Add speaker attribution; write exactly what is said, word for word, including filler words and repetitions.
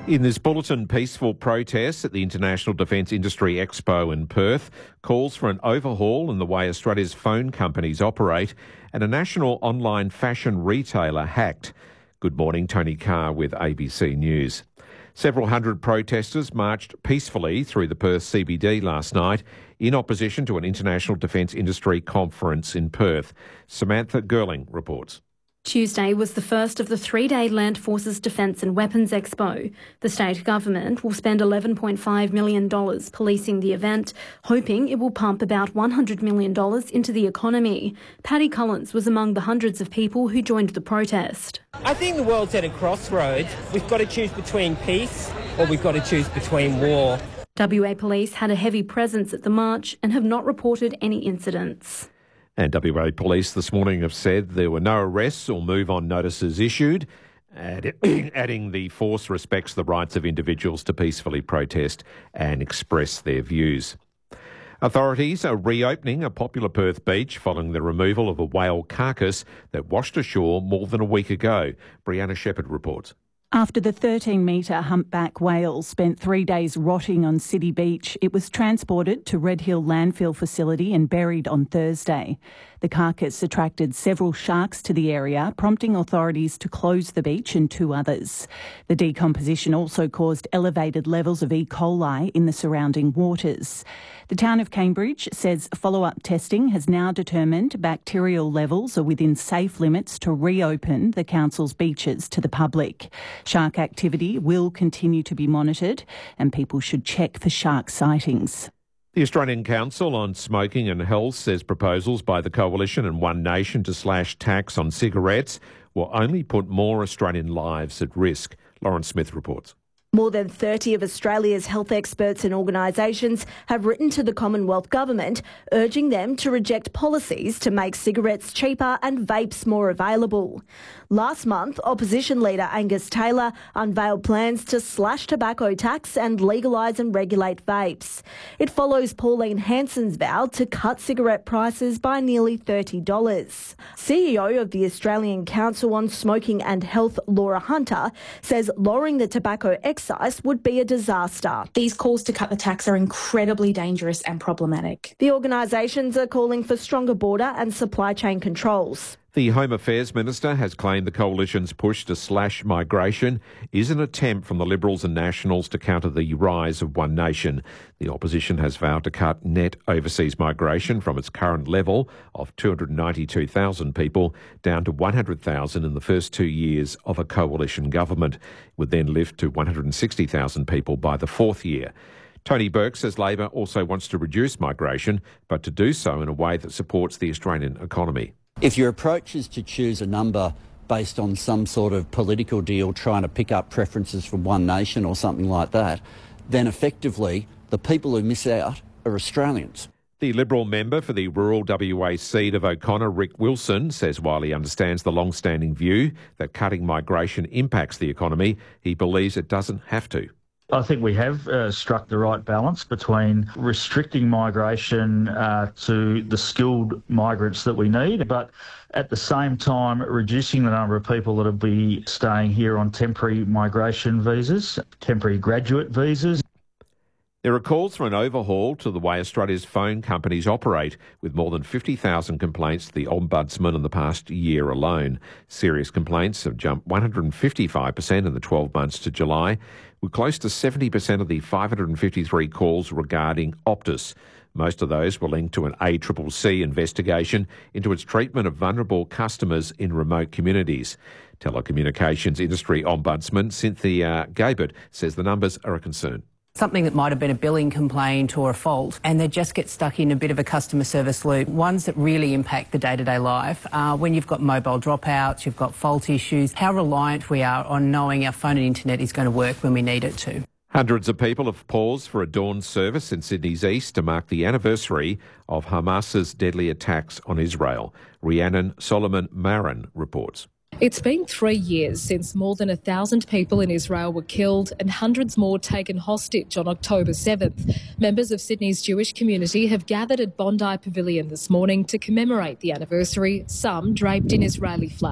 Speaker 1: In this bulletin, peaceful protests at the International Defence Industry Expo in Perth, calls for an overhaul in the way Australia's phone companies operate, and a national online fashion retailer hacked. Good morning, Tony Carr with A B C News. Several hundred protesters marched peacefully through the Perth C B D last night in opposition to an International Defence Industry conference in Perth. Samantha Gerling reports.
Speaker 2: Tuesday was the first of the three-day Land Forces Defence and Weapons Expo. The state government will spend eleven point five million dollars policing the event, hoping it will pump about one hundred million dollars into the economy. Paddy Collins was among the hundreds of people who joined the protest.
Speaker 3: I think the world's at a crossroads. We've got to choose between peace or we've got to choose between war.
Speaker 2: W A Police had a heavy presence at the march and have not reported any incidents.
Speaker 1: And W A Police this morning have said there were no arrests or move-on notices issued, adding the force respects the rights of individuals to peacefully protest and express their views. Authorities are reopening a popular Perth beach following the removal of a whale carcass that washed ashore more than a week ago. Brianna Shepherd reports.
Speaker 4: After the thirteen metre humpback whale spent three days rotting on City Beach, it was transported to Red Hill landfill facility and buried on Thursday. The carcass attracted several sharks to the area, prompting authorities to close the beach and two others. The decomposition also caused elevated levels of E. coli in the surrounding waters. The town of Cambridge says follow-up testing has now determined bacterial levels are within safe limits to reopen the council's beaches to the public. Shark activity will continue to be monitored and people should check for shark sightings.
Speaker 1: The Australian Council on Smoking and Health says proposals by the Coalition and One Nation to slash tax on cigarettes will only put more Australian lives at risk. Lauren Smith reports.
Speaker 5: More than thirty of Australia's health experts and organisations have written to the Commonwealth Government urging them to reject policies to make cigarettes cheaper and vapes more available. Last month, opposition leader Angus Taylor unveiled plans to slash tobacco tax and legalise and regulate vapes. It follows Pauline Hanson's vow to cut cigarette prices by nearly thirty dollars. C E O of the Australian Council on Smoking and Health, Laura Hunter, says lowering the tobacco excise would be a disaster.
Speaker 6: These calls to cut the tax are incredibly dangerous and problematic.
Speaker 5: The organisations are calling for stronger border and supply chain controls.
Speaker 1: The Home Affairs Minister has claimed the Coalition's push to slash migration is an attempt from the Liberals and Nationals to counter the rise of One Nation. The opposition has vowed to cut net overseas migration from its current level of two hundred ninety-two thousand people down to one hundred thousand in the first two years of a coalition government. It would then lift to one hundred sixty thousand people by the fourth year. Tony Burke says Labor also wants to reduce migration, but to do so in a way that supports the Australian economy.
Speaker 7: If your approach is to choose a number based on some sort of political deal trying to pick up preferences from One Nation or something like that, then effectively the people who miss out are Australians.
Speaker 1: The Liberal member for the rural W A seat of O'Connor, Rick Wilson, says while he understands the long-standing view that cutting migration impacts the economy, he believes it doesn't have to.
Speaker 8: I think we have uh, struck the right balance between restricting migration uh, to the skilled migrants that we need, but at the same time reducing the number of people that will be staying here on temporary migration visas, temporary graduate visas.
Speaker 1: There are calls for an overhaul to the way Australia's phone companies operate, with more than fifty thousand complaints to the Ombudsman in the past year alone. Serious complaints have jumped one hundred fifty-five percent in the twelve months to July, with close to seventy percent of the five hundred fifty-three calls regarding Optus. Most of those were linked to an A C C C investigation into its treatment of vulnerable customers in remote communities. Telecommunications Industry Ombudsman Cynthia Gabert says the numbers are a concern.
Speaker 9: Something that might have been a billing complaint or a fault, and they just get stuck in a bit of a customer service loop. Ones that really impact the day-to-day life are when you've got mobile dropouts, you've got fault issues, how reliant we are on knowing our phone and internet is going to work when we need it to.
Speaker 1: Hundreds of people have paused for a dawn service in Sydney's east to mark the anniversary of Hamas's deadly attacks on Israel. Rhiannon Solomon Marin reports.
Speaker 10: It's been three years since more than a thousand people in Israel were killed and hundreds more taken hostage on October seventh. Members of Sydney's Jewish community have gathered at Bondi Pavilion this morning to commemorate the anniversary, some draped in Israeli flags.